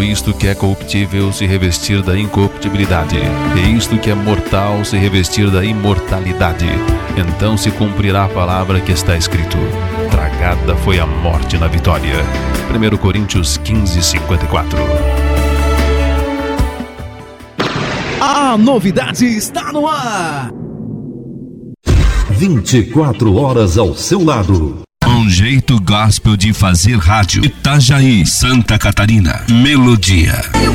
isto que é corruptível se revestir da incorruptibilidade, e isto que é mortal se revestir da imortalidade. Então se cumprirá a palavra que está escrito: tragada foi a morte na vitória. 1 Coríntios 15:54. A novidade está no ar. 24 horas ao seu lado. Um jeito gospel de fazer rádio. Itajaí, Santa Catarina. Melodia.